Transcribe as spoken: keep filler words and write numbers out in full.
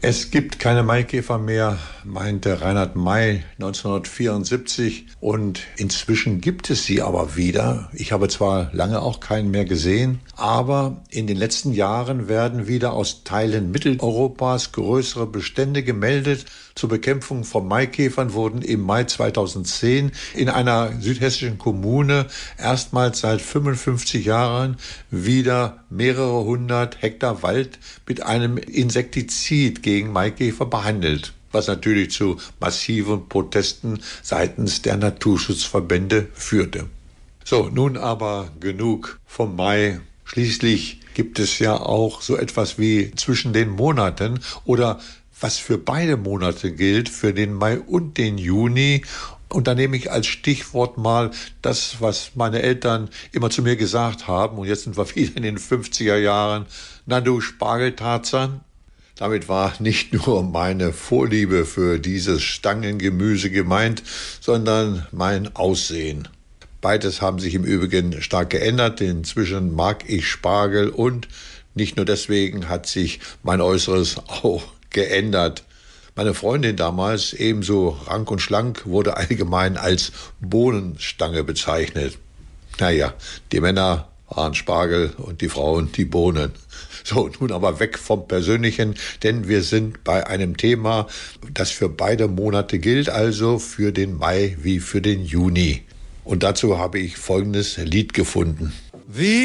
Es gibt keine Maikäfer mehr, meinte Reinhard May neunzehnhundertvierundsiebzig. Und inzwischen gibt es sie aber wieder. Ich habe zwar lange auch keinen mehr gesehen, aber in den letzten Jahren werden wieder aus Teilen Mitteleuropas größere Bestände gemeldet. Zur Bekämpfung von Maikäfern wurden im Mai zweitausendzehn in einer südhessischen Kommune erstmals seit fünfundfünfzig Jahren wieder mehrere hundert Hektar Wald mit einem Insektizid gegen Maikäfer behandelt, was natürlich zu massiven Protesten seitens der Naturschutzverbände führte. So, nun aber genug vom Mai. Schließlich gibt es ja auch so etwas wie zwischen den Monaten oder was für beide Monate gilt, für den Mai und den Juni. Und da nehme ich als Stichwort mal das, was meine Eltern immer zu mir gesagt haben. Und jetzt sind wir wieder in den fünfziger Jahren. Na du Spargeltarzan. Damit war nicht nur meine Vorliebe für dieses Stangengemüse gemeint, sondern mein Aussehen. Beides haben sich im Übrigen stark geändert. Inzwischen mag ich Spargel und nicht nur deswegen hat sich mein Äußeres auch geändert. Meine Freundin damals, ebenso rank und schlank, wurde allgemein als Bohnenstange bezeichnet. Naja, die Männer waren Spargel und die Frauen die Bohnen. So, nun aber weg vom Persönlichen, denn wir sind bei einem Thema, das für beide Monate gilt, also für den Mai wie für den Juni. Und dazu habe ich folgendes Lied gefunden. Wie